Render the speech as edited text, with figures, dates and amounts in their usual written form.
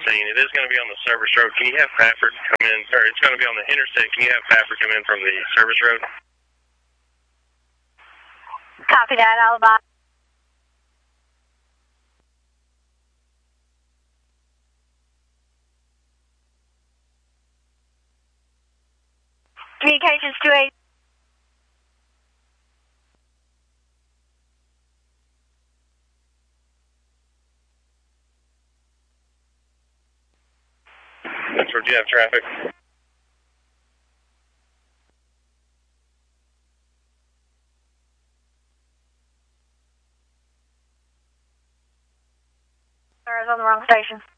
It is going to be on the service road. Can you have Pafford come in, or it's going to be on the interstate. Can you have Pafford come in from the service road? Copy that, Alibi. Communications 28. That's where you have traffic. I was on the wrong station.